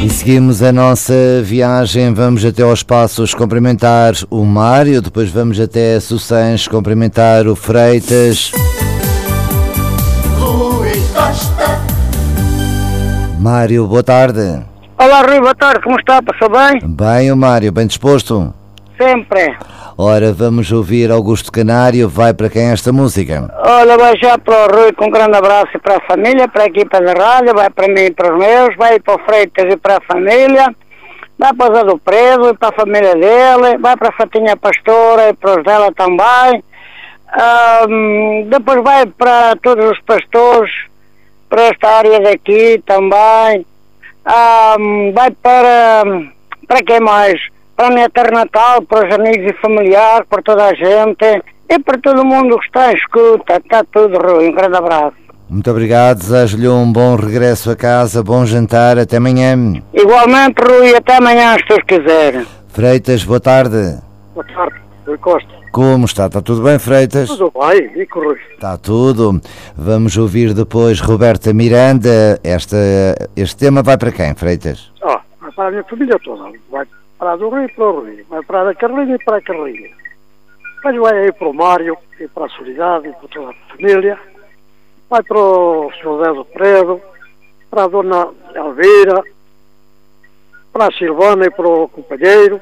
E seguimos a nossa viagem, vamos até aos Passos cumprimentar o Mário, depois vamos até Suçães cumprimentar o Freitas. Rui Costa. Mário, boa tarde. Olá Rui, boa tarde, como está? Passou bem? Bem, o Mário, bem disposto? Sempre. Ora, vamos ouvir Augusto Canário, vai para quem esta música? Olha, vai já para o Rui com um grande abraço e para a família, para a equipa da rádio, vai para mim e para os meus, vai para o Freitas e para a família, vai para o Zé do Preso e para a família dele, vai para a Fatinha Pastora e para os dela também, depois vai para todos os pastores, para esta área daqui também, vai para quem mais? Para a minha terra natal, para os amigos e familiares, para toda a gente e para todo mundo que está em escuta. Está tudo, Rui. Um grande abraço. Muito obrigado, desejo-lhe um bom regresso a casa, bom jantar, até amanhã. Igualmente, Rui, até amanhã, se Deus quiser. Freitas, boa tarde. Boa tarde, Rui Costa. Como está? Está tudo bem, Freitas? Tudo bem, e com o Rui? Está tudo. Vamos ouvir depois Roberta Miranda. Este tema vai para quem, Freitas? Vai para a minha família toda. Vai para a do Rui e para o Rui. Vai para a Carlinha e para a Carlinha. Depois vai aí para o Mário e para a Solidade e para toda a família. Vai para o Sr. Zé do Predo, para a Dona Elvira, para a Silvana e para o companheiro.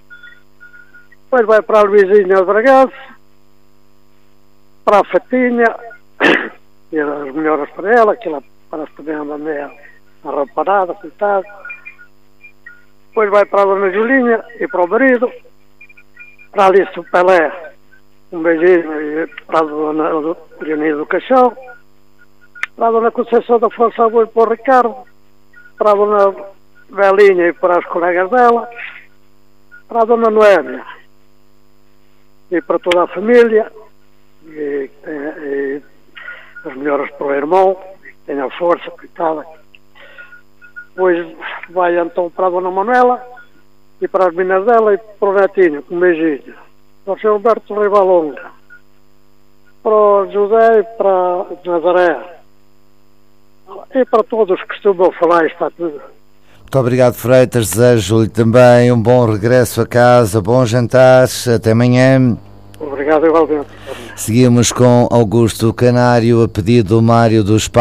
Depois vai para a Luizinha de Bragaço, para a Fatinha, e as melhoras para ela, que ela parece também anda meio arramparada, coitada. Depois vai para a Dona Julinha e para o marido, para a Alice do Pelé, um beijinho, e para a Dona Leonida do Caixão, para a Dona Conceição da Força e para o Ricardo, para a Dona Belinha e para os colegas dela, para a Dona Noémia e para toda a família, e as melhoras para o irmão, que tenha força, coitada. Depois vai então para a Dona Manuela e para as meninas dela e para o netinho, um beijinho. Para o Sr. Alberto Rivalonga, para o José e para a Nazaré. E para todos que costumam falar, está tudo. Muito obrigado, Freitas. Desejo-lhe também um bom regresso a casa, bom jantar, até amanhã. Obrigado, igualmente. Seguimos com Augusto Canário, a pedido do Mário dos